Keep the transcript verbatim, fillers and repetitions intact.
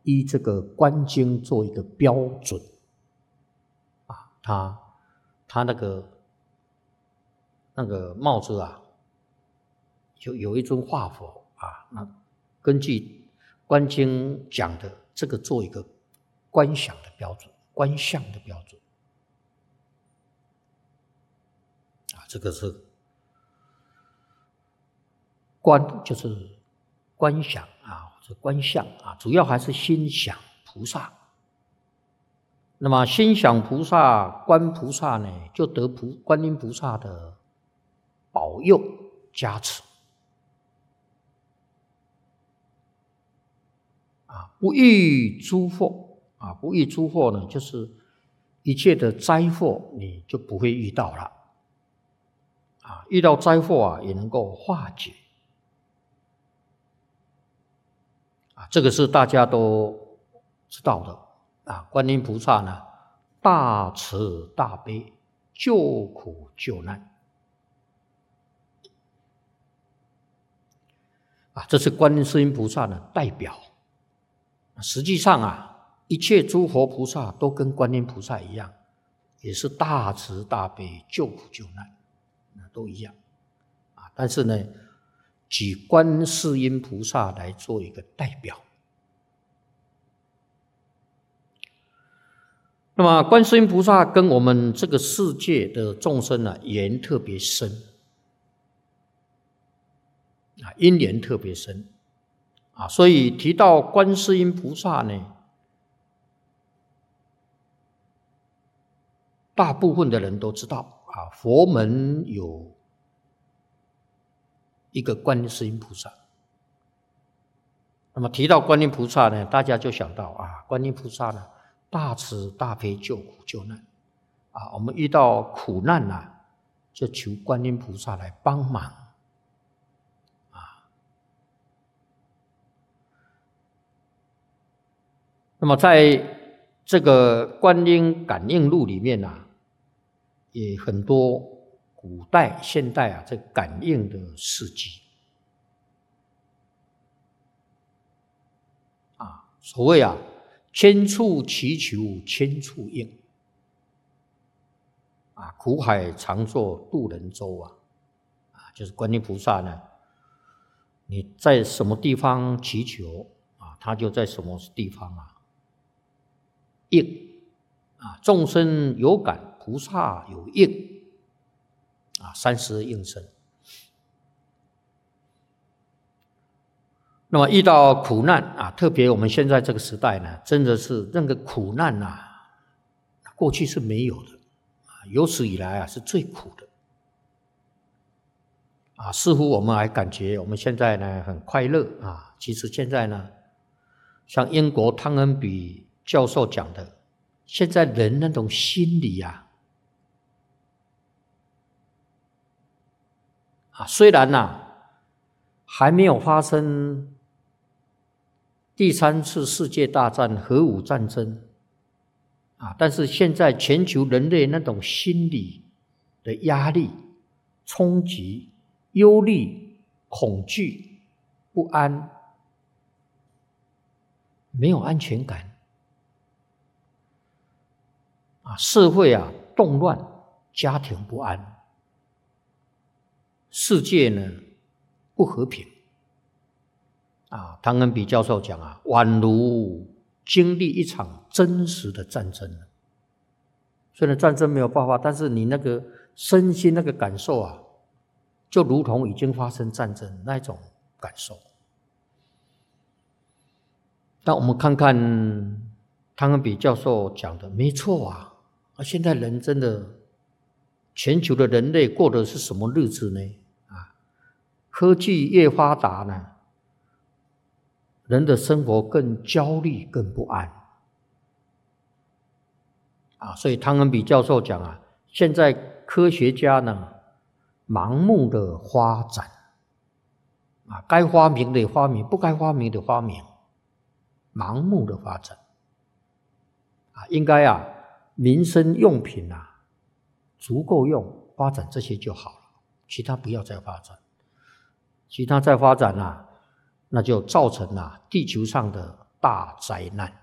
依这个观经做一个标准啊，他他那个那个帽子啊，就有一尊化佛啊，那根据观经讲的这个做一个观想的标准，观相的标准啊，这个是观就是观想啊，或者观相啊，主要还是心想菩萨。那么心想菩萨、观菩萨呢，就得菩观音菩萨的保佑加持啊，不遇诸祸啊，不遇诸祸呢，就是一切的灾祸你就不会遇到了啊，遇到灾祸啊，也能够化解啊，这个是大家都知道的啊。观音菩萨呢，大慈大悲，救苦救难啊，这是观世音菩萨的代表。实际上啊，一切诸佛菩萨都跟观音菩萨一样，也是大慈大悲，救苦救难，都一样啊。但是呢，举观世音菩萨来做一个代表。那么观世音菩萨跟我们这个世界的众生啊，缘特别深啊，因缘特别深啊，所以提到观世音菩萨呢，大部分的人都知道啊，佛门有一个观世音菩萨。那么提到观音菩萨呢，大家就想到啊，观音菩萨呢，大慈大悲，救苦救难啊，我们遇到苦难啊，就求观音菩萨来帮忙啊。那么在这个观音感应录里面啊，也很多古代现代啊这感应的事迹啊，所谓啊千处祈求千处应啊，苦海常作渡人舟啊，啊，就是观音菩萨呢，你在什么地方祈求啊，他就在什么地方啊应啊，众生有感，菩萨有应啊，三十二应身。那么遇到苦难啊，特别我们现在这个时代呢，真的是那个苦难啊，过去是没有的啊，有史以来啊是最苦的啊。似乎我们还感觉我们现在呢很快乐啊，其实现在呢，像英国汤恩比教授讲的，现在人那种心理啊，啊，虽然呐、啊、还没有发生第三次世界大战核武战争啊，但是现在全球人类那种心理的压力、冲击、忧虑、恐惧、不安，没有安全感啊，社会啊动乱，家庭不安，世界呢不和平啊。汤恩比教授讲啊，宛如经历一场真实的战争。虽然战争没有爆发，但是你那个身心那个感受啊，就如同已经发生战争那种感受。那我们看看汤恩比教授讲的没错啊，现在人真的，全球的人类过的是什么日子呢？啊，科技越发达呢，人的生活更焦虑、更不安啊。所以汤恩比教授讲啊，现在科学家呢，盲目的发展啊，该发明的发明，不该发明的发明，盲目的发展啊，应该啊，民生用品啊，足够用，发展这些就好了，其他不要再发展，其他再发展啊，那就造成了地球上的大灾难。